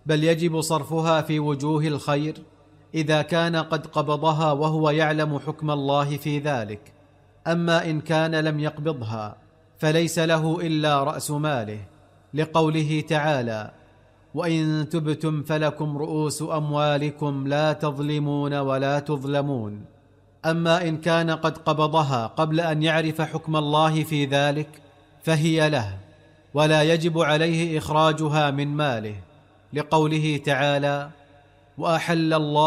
بل يجب صرفها في وجوه الخير إذا كان قد قبضها وهو يعلم حكم الله في ذلك. أما إن كان لم يقبضها فليس له إلا رأس ماله، لقوله تعالى: وإن تبتم فلكم رؤوس أموالكم لا تظلمون ولا تظلمون. أما إن كان قد قبضها قبل أن يعرف حكم الله في ذلك فهي له، ولا يجب عليه إخراجها من ماله، لقوله تعالى: وأحل الله